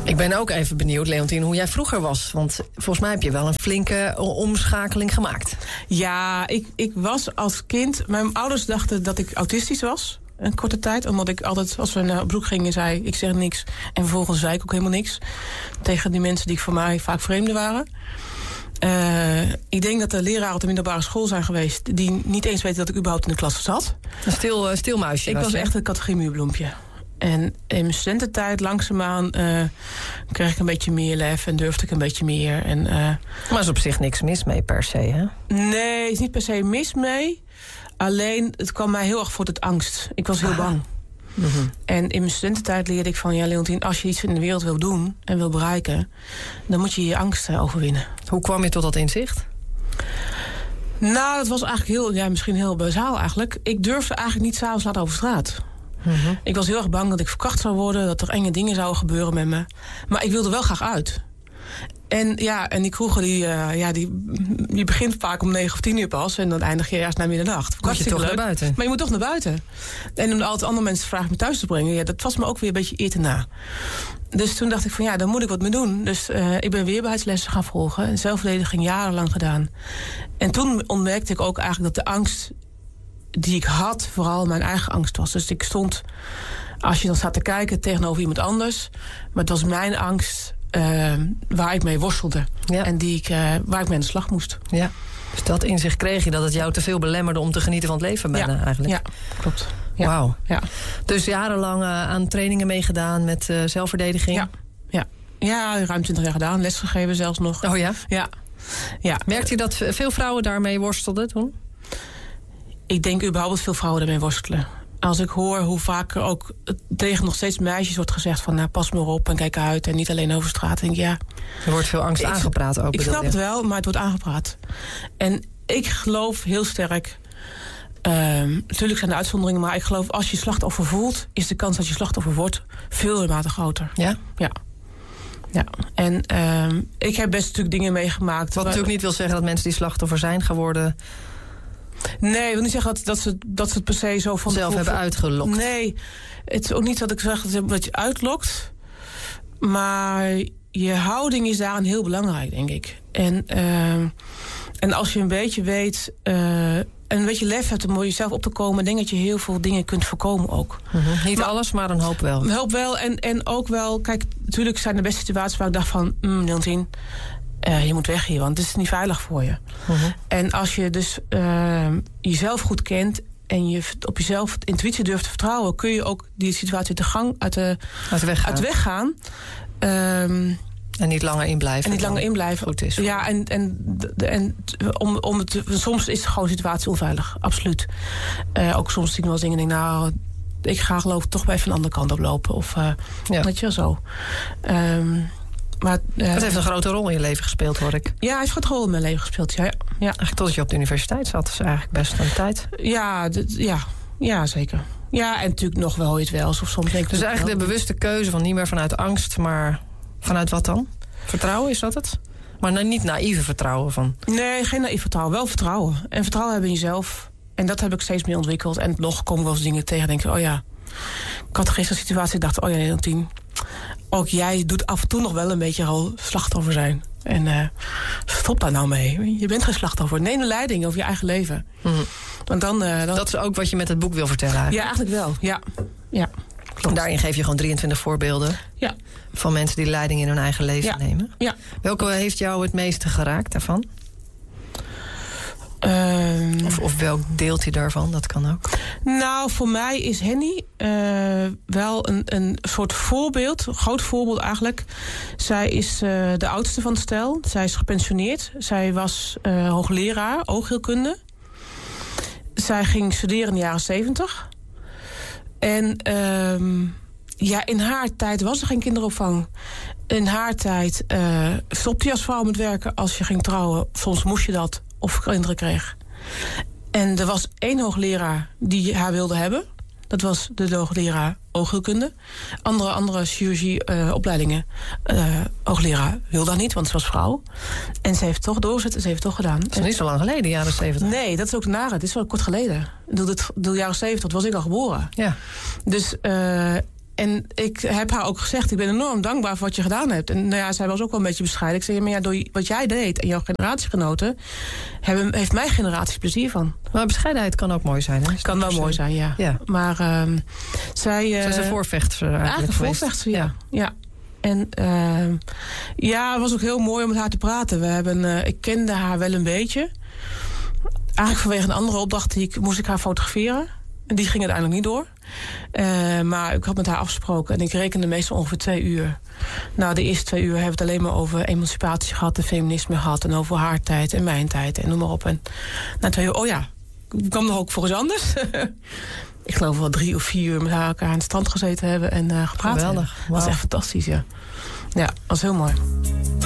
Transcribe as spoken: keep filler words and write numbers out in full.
Ik ben ook even benieuwd, Leontien, hoe jij vroeger was. Want volgens mij heb je wel een flinke omschakeling gemaakt. Ja, ik, ik was als kind... Mijn ouders dachten dat ik autistisch was. Een korte tijd. Omdat ik altijd, als we naar bezoek gingen, zei ik zeg niks. En vervolgens zei ik ook helemaal niks. Tegen die mensen die voor mij vaak vreemden waren. Uh, ik denk dat de leraren op de middelbare school zijn geweest... die niet eens weten dat ik überhaupt in de klas zat. Een stil, uh, stil muisje. Ik was, was echt een categorie muurbloempje. En in mijn studententijd langzaamaan uh, kreeg ik een beetje meer lef en durfde ik een beetje meer. En, uh, maar er is op zich niks mis mee per se, hè? Nee, er is niet per se mis mee. Alleen, het kwam mij heel erg voort uit angst. Ik was heel ah. bang. Mm-hmm. En in mijn studententijd leerde ik van... ja, Leontien, als je iets in de wereld wil doen en wil bereiken... dan moet je je angst uh, overwinnen. Hoe kwam je tot dat inzicht? Nou, dat was eigenlijk heel, ja, misschien heel bazaal eigenlijk. Ik durfde eigenlijk niet 's avonds laat over straat. Mm-hmm. Ik was heel erg bang dat ik verkracht zou worden... dat er enge dingen zouden gebeuren met me. Maar ik wilde wel graag uit. En ja, en die kroegen, die, uh, ja, die, die begint vaak om negen of tien uur pas... en dan eindig je eerst naar middernacht. Moet je toch leuk. Naar buiten? Maar je moet toch naar buiten. En om altijd andere mensen vragen me thuis te brengen... ja, dat was me ook weer een beetje eer te na. Dus toen dacht ik van ja, daar moet ik wat mee doen. Dus uh, ik ben weerbaarheidslessen gaan volgen. Zelfverdediging jarenlang gedaan. En toen ontdekte ik ook eigenlijk dat de angst... die ik had, vooral mijn eigen angst was. Dus ik stond, als je dan staat te kijken, tegenover iemand anders. Maar het was mijn angst uh, waar ik mee worstelde. Ja. En die ik, uh, waar ik mee aan de slag moest. Ja. Dus dat inzicht kreeg je, dat het jou te veel belemmerde... om te genieten van het leven bijna ja. eigenlijk. Ja, klopt. Ja. Wauw. Ja. Dus jarenlang uh, aan trainingen meegedaan met uh, zelfverdediging? Ja. Ja. Ja, ruim twintig jaar gedaan. Lesgegeven zelfs nog. Oh ja? Ja. Ja. Merkte je dat veel vrouwen daarmee worstelden toen? Ik denk überhaupt dat veel vrouwen ermee worstelen. Als ik hoor hoe vaak er ook tegen nog steeds meisjes wordt gezegd... van nou, pas maar op en kijk uit en niet alleen over straat. Denk ik, ja, er wordt veel angst ik, aangepraat ook. Ik snap je? Het wel, maar het wordt aangepraat. En ik geloof heel sterk... Um, natuurlijk zijn er uitzonderingen, maar ik geloof... als je slachtoffer voelt, is de kans dat je slachtoffer wordt... veel mate groter. Ja? Ja. Ja, en um, ik heb best natuurlijk dingen meegemaakt... Wat waar... natuurlijk niet wil zeggen dat mensen die slachtoffer zijn geworden... Nee, ik wil niet zeggen dat, dat, ze, dat ze het per se zo van... zelf hebben uitgelokt. Nee, het is ook niet dat ik zeg dat je uitlokt. Maar je houding is daarin heel belangrijk, denk ik. En, uh, en als je een beetje weet... Uh, en een beetje lef hebt om jezelf op te komen... denk dat je heel veel dingen kunt voorkomen ook. Mm-hmm. Niet maar, alles, maar een hoop wel. Een hoop wel. En, en ook wel... Kijk, natuurlijk zijn er best situaties waar ik dacht van... Mm, Leontien, Uh, je moet weg hier, want het is niet veilig voor je. Uh-huh. En als je dus uh, jezelf goed kent... en je op jezelf intuïtie durft te vertrouwen... kun je ook die situatie uit de gang, uit de, uit de weg gaan. Uit de weg gaan. Um, en niet langer inblijven. En niet langer inblijven. Goed is. Ja, en, en, en om, om het, soms is de gewoon situatie onveilig. Absoluut. Uh, ook soms zie ik wel eens dingen en denk nou... ik ga geloof ik toch bij even een andere kant oplopen. Of uh, ja. weet je wel zo. Um, Maar, uh, dat heeft een grote rol in je leven gespeeld, hoor ik. Ja, hij heeft een grote rol in mijn leven gespeeld, ja. ja. Eigenlijk totdat je op de universiteit zat, is eigenlijk best een tijd. Ja, d- ja, ja, zeker. Ja, en natuurlijk nog wel ooit wel. Of soms denk ik dus eigenlijk wel. De bewuste keuze van niet meer vanuit angst, maar vanuit wat dan? Vertrouwen, is dat het? Maar nou, niet naïeve vertrouwen van... Nee, geen naïef vertrouwen. Wel vertrouwen. En vertrouwen hebben in jezelf. En dat heb ik steeds meer ontwikkeld. En nog komen wel eens dingen tegen. Denk ik, oh ja. Ik had gisteren een situatie. Ik dacht, oh ja, Leontien. Ook jij doet af en toe nog wel een beetje al slachtoffer zijn. En uh, stop daar nou mee. Je bent geen slachtoffer. Neem de leiding over je eigen leven. Mm-hmm. Want dan, uh, dan... Dat is ook wat je met het boek wil vertellen eigenlijk. Ja, eigenlijk wel. Ja. Ja. En daarin geef je gewoon drieëntwintig voorbeelden. Ja. Van mensen die leiding in hun eigen leven ja. nemen. Ja. Welke heeft jou het meeste geraakt daarvan? Um, of, of welk deelt hij daarvan? Dat kan ook. Nou, voor mij is Henny uh, wel een, een soort voorbeeld. Een groot voorbeeld eigenlijk. Zij is uh, de oudste van het stel. Zij is gepensioneerd. Zij was uh, hoogleraar, oogheelkunde. Zij ging studeren in de jaren zeventig. En um, ja, in haar tijd was er geen kinderopvang. In haar tijd uh, stopte je als vrouw met werken als je ging trouwen. Soms moest je dat. Of kinderen kreeg. En er was één hoogleraar die haar wilde hebben. Dat was de hoogleraar oogheelkunde. Andere, andere chirurgieopleidingen. Uh, uh, hoogleraar wilde dat niet, want ze was vrouw. En ze heeft toch doorzet en ze heeft toch gedaan. Dat is niet zo lang geleden, jaren zeventig. Nee, dat is ook nare. Het is wel kort geleden. De jaren zeventig was ik al geboren. Ja. Dus uh, en ik heb haar ook gezegd, ik ben enorm dankbaar voor wat je gedaan hebt. En nou ja, zij was ook wel een beetje bescheiden. Ik zei, maar ja, door wat jij deed en jouw generatiegenoten, hebben, heeft mijn generatie plezier van. Maar bescheidenheid kan ook mooi zijn, hè? Kan wel mooi zijn, ja. ja. Maar uh, zij... Uh, zij is een voorvechter eigenlijk, eigenlijk een voorvechter, ja. ja. ja. En uh, ja, het was ook heel mooi om met haar te praten. We hebben, uh, ik kende haar wel een beetje. Eigenlijk vanwege een andere opdracht die ik, moest ik haar fotograferen. En die ging uiteindelijk niet door. Uh, maar ik had met haar afgesproken en ik rekende meestal ongeveer twee uur. Nou, de eerste twee uur hebben we het alleen maar over emancipatie gehad en feminisme gehad. En over haar tijd en mijn tijd en noem maar op. En na twee uur, oh ja, ik kwam nog ook voor iets anders. Ik geloof wel drie of vier uur met haar elkaar aan het strand gezeten hebben en uh, gepraat. Geweldig. Hebben. Dat was echt fantastisch, ja. Ja, dat was heel mooi.